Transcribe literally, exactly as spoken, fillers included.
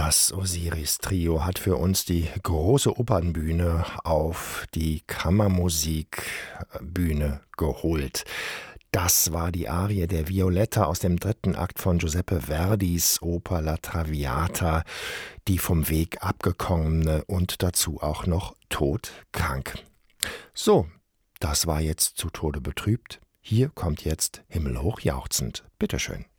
Das Osiris-Trio hat für uns die große Opernbühne auf die Kammermusikbühne geholt. Das war die Arie der Violetta aus dem dritten Akt von Giuseppe Verdis Oper La Traviata, die vom Weg abgekommene und dazu auch noch todkrank. So, das war jetzt zu Tode betrübt. Hier kommt jetzt Himmelhoch jauchzend. Bitteschön.